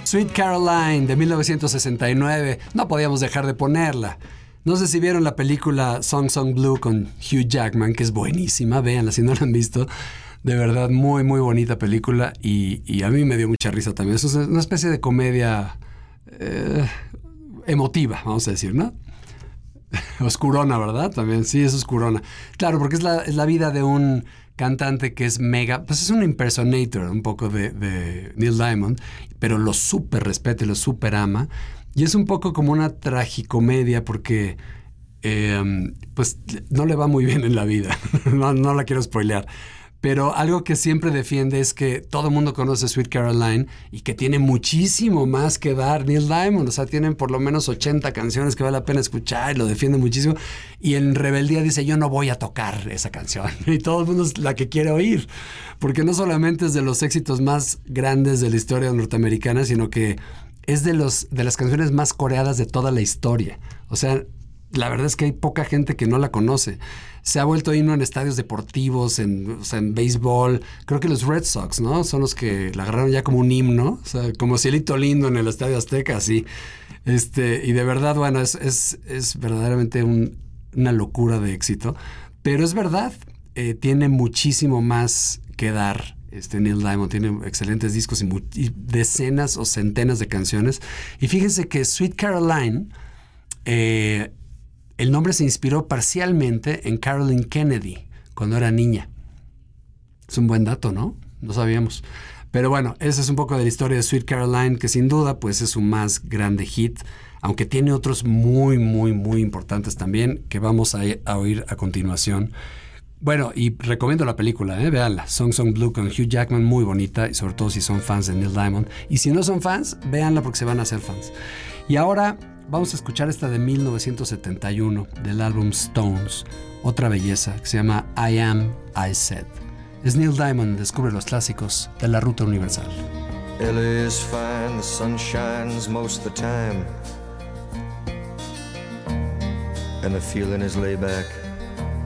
Sweet Caroline de 1969. No podíamos dejar de ponerla. No sé si vieron la película Song Song Blue con Hugh Jackman, que es buenísima. Véanla si no la han visto. De verdad, muy, muy bonita película. Y a mí me dio mucha risa también. Es una especie de comedia emotiva, vamos a decir, ¿no? Oscurona, ¿verdad? También, sí, es oscurona. Claro, porque es la vida de un cantante que es mega, pues es un impersonator un poco de Neil Diamond, pero lo súper respeta y lo súper ama. Y es un poco como una tragicomedia porque pues no le va muy bien en la vida. No la quiero spoilear. Pero algo que siempre defiende es que todo el mundo conoce Sweet Caroline y que tiene muchísimo más que dar Neil Diamond. O sea, tienen por lo menos 80 canciones que vale la pena escuchar y lo defiende muchísimo. Y en rebeldía dice, yo no voy a tocar esa canción. Y todo el mundo es la que quiere oír. Porque no solamente es de los éxitos más grandes de la historia norteamericana, sino que es de las canciones más coreadas de toda la historia. O sea, la verdad es que hay poca gente que no la conoce. Se ha vuelto himno en estadios deportivos, en béisbol. Creo que los Red Sox, ¿no? Son los que la agarraron ya como un himno. O sea, como Cielito Lindo en el Estadio Azteca, así. Y de verdad, bueno, es verdaderamente una locura de éxito. Pero es verdad, tiene muchísimo más que dar. Neil Diamond tiene excelentes discos y decenas o centenas de canciones. Y fíjense que Sweet Caroline... el nombre se inspiró parcialmente en Carolyn Kennedy, cuando era niña. Es un buen dato, ¿no? No sabíamos. Pero bueno, esa es un poco de la historia de Sweet Caroline, que sin duda pues es su más grande hit, aunque tiene otros muy, muy, muy importantes también, que vamos a oír a continuación. Bueno, y recomiendo la película, véanla. Song Song Blue con Hugh Jackman, muy bonita, y sobre todo si son fans de Neil Diamond. Y si no son fans, véanla porque se van a hacer fans. Y ahora... vamos a escuchar esta de 1971 del álbum Stones, otra belleza que se llama I Am, I Said. Es Neil Diamond, descubre los clásicos de la ruta universal. LA is fine, the sun shines most of the time, and the feeling is laid back.